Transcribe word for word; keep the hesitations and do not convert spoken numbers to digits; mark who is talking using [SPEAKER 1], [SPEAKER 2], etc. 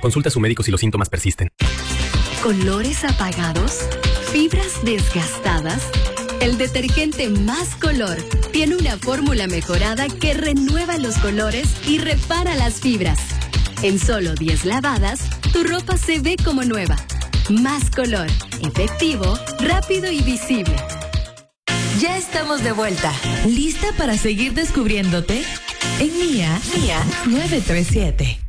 [SPEAKER 1] Consulta a su médico si los síntomas persisten.
[SPEAKER 2] ¿Colores apagados? ¿Fibras desgastadas? El detergente Más Color tiene una fórmula mejorada que renueva los colores y repara las fibras. En solo diez lavadas, tu ropa se ve como nueva. Más Color, efectivo, rápido y visible.
[SPEAKER 3] Ya estamos de vuelta. ¿Lista para seguir descubriéndote? En Mía, Mía nueve tres siete.